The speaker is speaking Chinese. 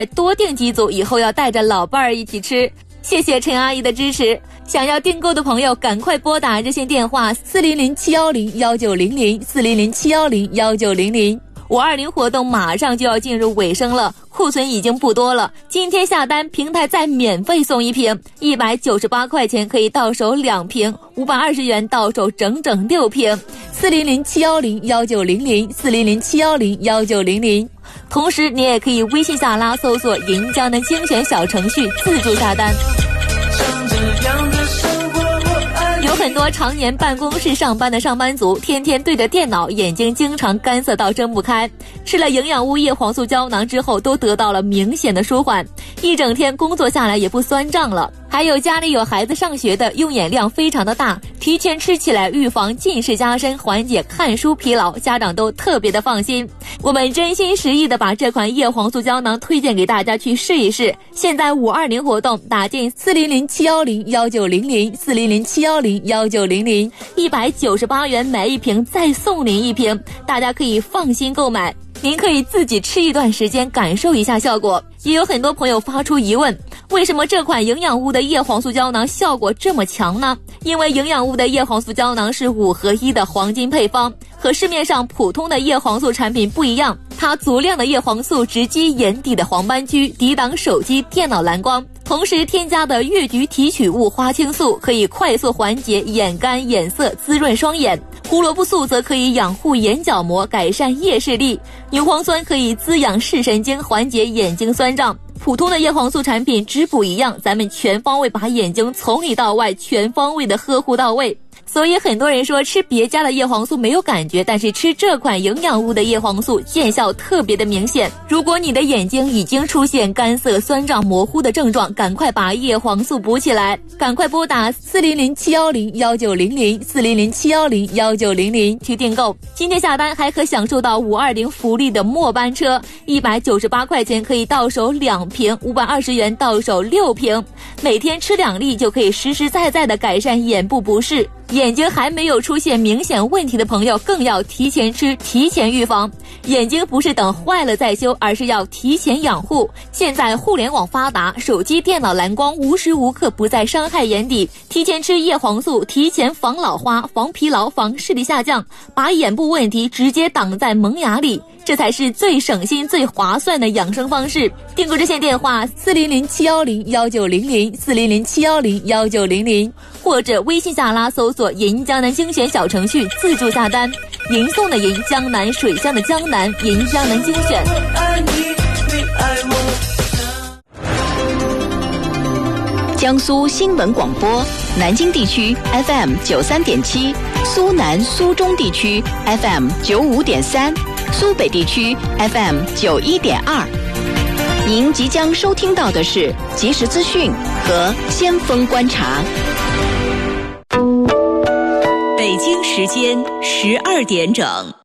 多订几组，以后要带着老伴儿一起吃。谢谢陈阿姨的支持。想要订购的朋友赶快拨打热线电话400-710-1900，400-710-1900。520活动马上就要进入尾声了，库存已经不多了。今天下单，平台再免费送一瓶，198块钱可以到手2瓶，520元到手整整6瓶。400-710-1900，400-710-1900。同时你也可以微信下拉搜索银江南精选小程序自助下单。有很多常年办公室上班的上班族，天天对着电脑，眼睛经常干涩到睁不开。吃了营养屋叶黄素胶囊之后，都得到了明显的舒缓，一整天工作下来也不酸胀了。还有家里有孩子上学的，用眼量非常的大，提前吃起来预防近视加深，缓解看书疲劳，家长都特别的放心。我们真心实意的把这款叶黄素胶囊推荐给大家去试一试。现在520活动，打进400-710-1900，400-710-1900，198元买一瓶再送您一瓶，大家可以放心购买。您可以自己吃一段时间，感受一下效果。也有很多朋友发出疑问，为什么这款营养屋的叶黄素胶囊效果这么强呢？因为营养屋的叶黄素胶囊是5合1的黄金配方，和市面上普通的叶黄素产品不一样，它足量的叶黄素直击眼底的黄斑区，抵挡手机、电脑蓝光，同时添加的越橘提取物花青素可以快速缓解眼干、眼涩，滋润双眼。胡萝卜素则可以养护眼角膜，改善夜视力。牛磺酸可以滋养视神经，缓解眼睛酸胀。普通的叶黄素产品只补一样，咱们全方位把眼睛从里到外全方位的呵护到位。所以很多人说吃别家的叶黄素没有感觉，但是吃这款营养屋的叶黄素见效特别的明显。如果你的眼睛已经出现干涩、酸胀、模糊的症状，赶快把叶黄素补起来，赶快拨打400-710-1900，400-710-1900去订购。今天下单还可享受到520福利的末班车，198块钱可以到手2瓶，520元到手6瓶，每天吃2粒就可以实实在在的改善眼部不适。眼睛还没有出现明显问题的朋友，更要提前吃，提前预防。眼睛不是等坏了再修，而是要提前养护。现在互联网发达，手机、电脑蓝光无时无刻不在伤害眼底，提前吃叶黄素，提前防老花、防疲劳、防视力下降，把眼部问题直接挡在萌芽里，这才是最省心、最划算的养生方式。订购热线电话400-710-1900，400-710-1900，或者微信下拉搜索银江南精选小程序自助下单。银送的银，江南水乡的江南，银江南精选。 江苏新闻广播，南京地区 FM 93.7，苏南苏中地区 FM 95.3，苏北地区 FM 91.2。您即将收听到的是即时资讯和先锋观察。北京时间12点整。